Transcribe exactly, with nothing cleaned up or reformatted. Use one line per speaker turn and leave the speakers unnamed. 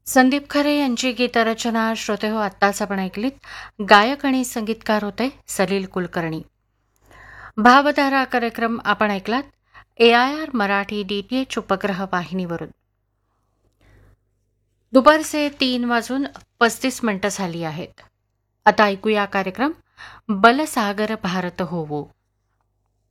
संदीप खरे यांची गीतरचना श्रोते हो आत्ताच आपण ऐकलीत. गायक आणि संगीतकार होते सलील कुलकर्णी. भावधारा कार्यक्रम आपण ऐकलात ए आय आर मराठी डीटीएच उपग्रह वाहिनीवरून. दुपारचे तीन वाजून पस्तीस मिनिटं झाली आहेत. आता ऐकूया कार्यक्रम बलसागर भारत होवो.